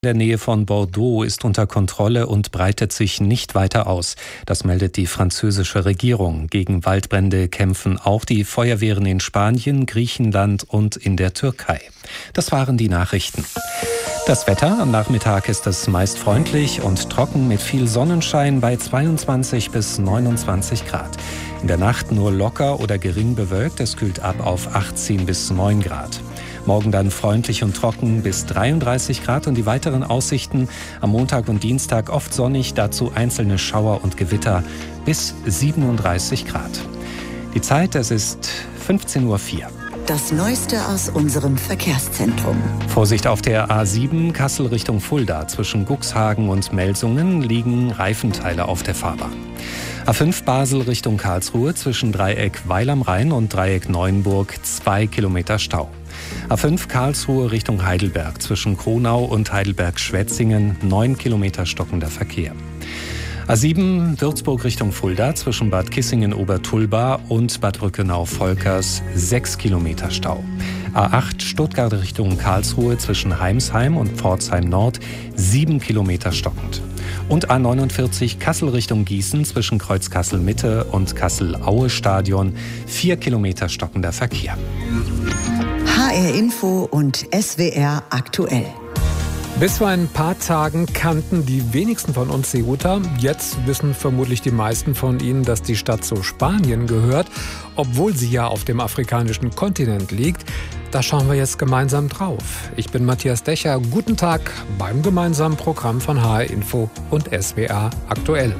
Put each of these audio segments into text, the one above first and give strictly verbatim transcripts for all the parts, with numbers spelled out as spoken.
In der Nähe von Bordeaux ist unter Kontrolle und breitet sich nicht weiter aus. Das meldet die französische Regierung. Gegen Waldbrände kämpfen auch die Feuerwehren in Spanien, Griechenland und in der Türkei. Das waren die Nachrichten. Das Wetter: Am Nachmittag ist es meist freundlich und trocken mit viel Sonnenschein bei zweiundzwanzig bis neunundzwanzig Grad. In der Nacht nur locker oder gering bewölkt. Es kühlt ab auf achtzehn bis neun Grad. Morgen dann freundlich und trocken bis dreiunddreißig Grad und die weiteren Aussichten: am Montag und Dienstag oft sonnig, dazu einzelne Schauer und Gewitter bis siebenunddreißig Grad. Die Zeit: es ist fünfzehn Uhr vier. Das Neueste aus unserem Verkehrszentrum. Vorsicht auf der A sieben Kassel Richtung Fulda. Zwischen Cuxhagen und Melsungen liegen Reifenteile auf der Fahrbahn. A fünf Basel Richtung Karlsruhe. Zwischen Dreieck Weil am Rhein und Dreieck Neuenburg zwei Kilometer Stau. A fünf Karlsruhe Richtung Heidelberg. Zwischen Kronau und Heidelberg-Schwetzingen neun Kilometer stockender Verkehr. A sieben Würzburg Richtung Fulda. Zwischen Bad Kissingen-Obertulba und Bad Brückenau-Volkers sechs Kilometer Stau. A acht Stuttgart Richtung Karlsruhe. Zwischen Heimsheim und Pforzheim Nord sieben Kilometer stockend. Und A neunundvierzig Kassel Richtung Gießen. Zwischen Kreuz Kassel Mitte und Kassel-Aue-Stadion vier Kilometer stockender Verkehr. H R Info und S W R aktuell. Bis vor ein paar Tagen kannten die wenigsten von uns Ceuta. Jetzt wissen vermutlich die meisten von Ihnen, dass die Stadt zu Spanien gehört, obwohl sie ja auf dem afrikanischen Kontinent liegt. Da schauen wir jetzt gemeinsam drauf. Ich bin Matthias Decher. Guten Tag beim gemeinsamen Programm von H R Info und S W R aktuell.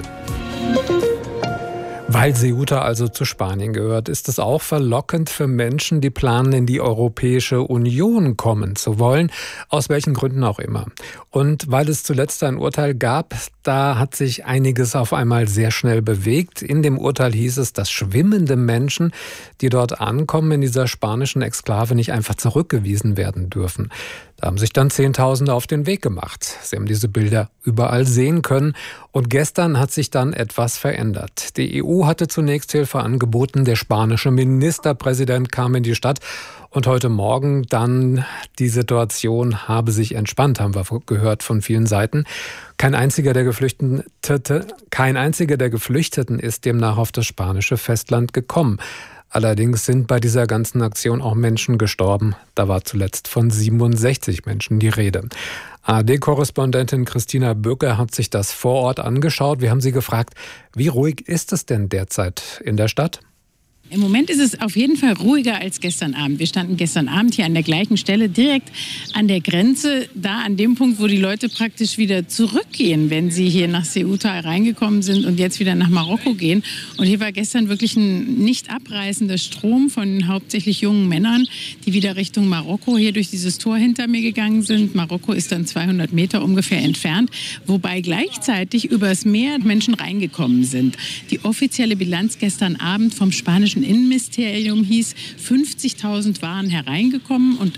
Weil Ceuta also zu Spanien gehört, ist es auch verlockend für Menschen, die planen, in die Europäische Union kommen zu wollen, aus welchen Gründen auch immer. Und weil es zuletzt ein Urteil gab, da hat sich einiges auf einmal sehr schnell bewegt. In dem Urteil hieß es, dass schwimmende Menschen, die dort ankommen, in dieser spanischen Exklave nicht einfach zurückgewiesen werden dürfen. Da haben sich dann Zehntausende auf den Weg gemacht. Sie haben diese Bilder überall sehen können. Und gestern hat sich dann etwas verändert. Die E U hatte zunächst Hilfe angeboten. Der spanische Ministerpräsident kam in die Stadt. Und heute Morgen dann die Situation habe sich entspannt, haben wir gehört von vielen Seiten. Kein einziger der Geflüchteten, kein einziger der Geflüchteten ist demnach auf das spanische Festland gekommen. Allerdings sind bei dieser ganzen Aktion auch Menschen gestorben. Da war zuletzt von siebenundsechzig Menschen die Rede. A R D-Korrespondentin Christina Böker hat sich das vor Ort angeschaut. Wir haben sie gefragt, wie ruhig ist es denn derzeit in der Stadt? Im Moment ist es auf jeden Fall ruhiger als gestern Abend. Wir standen gestern Abend hier an der gleichen Stelle, direkt an der Grenze, da an dem Punkt, wo die Leute praktisch wieder zurückgehen, wenn sie hier nach Ceuta reingekommen sind und jetzt wieder nach Marokko gehen. Und hier war gestern wirklich ein nicht abreißender Strom von hauptsächlich jungen Männern, die wieder Richtung Marokko hier durch dieses Tor hinter mir gegangen sind. Marokko ist dann zweihundert Meter ungefähr entfernt, wobei gleichzeitig übers Meer Menschen reingekommen sind. Die offizielle Bilanz gestern Abend vom spanischen Innenministerium hieß, fünfzigtausend waren hereingekommen und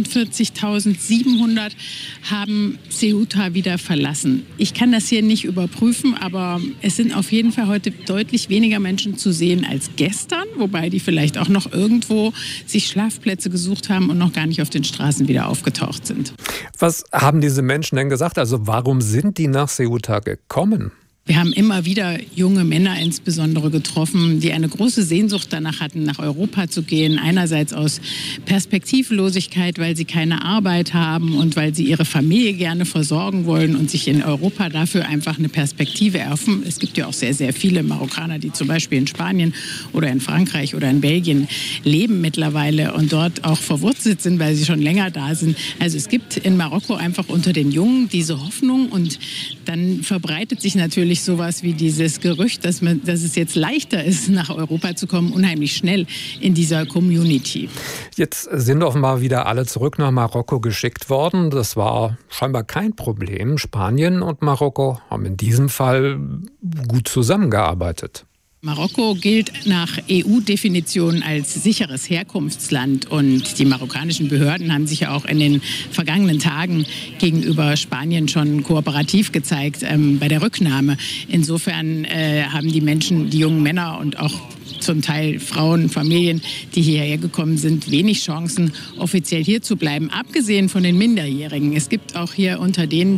achtundvierzigtausendsiebenhundert haben Ceuta wieder verlassen. Ich kann das hier nicht überprüfen, aber es sind auf jeden Fall heute deutlich weniger Menschen zu sehen als gestern, wobei die vielleicht auch noch irgendwo sich Schlafplätze gesucht haben und noch gar nicht auf den Straßen wieder aufgetaucht sind. Was haben diese Menschen denn gesagt? Also warum sind die nach Ceuta gekommen? Wir haben immer wieder junge Männer insbesondere getroffen, die eine große Sehnsucht danach hatten, nach Europa zu gehen. Einerseits aus Perspektivlosigkeit, weil sie keine Arbeit haben und weil sie ihre Familie gerne versorgen wollen und sich in Europa dafür einfach eine Perspektive erhoffen. Es gibt ja auch sehr, sehr viele Marokkaner, die zum Beispiel in Spanien oder in Frankreich oder in Belgien leben mittlerweile und dort auch verwurzelt sind, weil sie schon länger da sind. Also es gibt in Marokko einfach unter den Jungen diese Hoffnung und dann verbreitet sich natürlich sowas wie dieses Gerücht, dass, man, dass es jetzt leichter ist, nach Europa zu kommen, unheimlich schnell in dieser Community. Jetzt sind offenbar wieder alle zurück nach Marokko geschickt worden. Das war scheinbar kein Problem. Spanien und Marokko haben in diesem Fall gut zusammengearbeitet. Marokko gilt nach E U-Definition als sicheres Herkunftsland und die marokkanischen Behörden haben sich ja auch in den vergangenen Tagen gegenüber Spanien schon kooperativ gezeigt ähm, bei der Rücknahme. Insofern äh, haben die Menschen, die jungen Männer und auch zum Teil Frauen, Familien, die hierher gekommen sind, wenig Chancen, offiziell hier zu bleiben, abgesehen von den Minderjährigen. Es gibt auch hier unter denen,